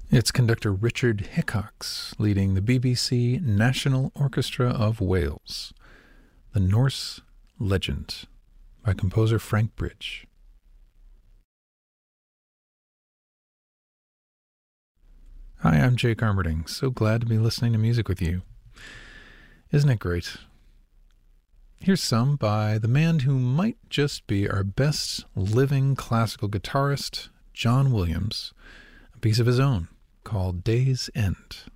It's conductor Richard Hickox leading the BBC National Orchestra of Wales, The Norse Legend by composer Frank Bridge. Hi, I'm Jake Armerding. So glad to be listening to music with you. Isn't it great? Here's some by the man who might just be our best living classical guitarist, John Williams, a piece of his own called Day's End.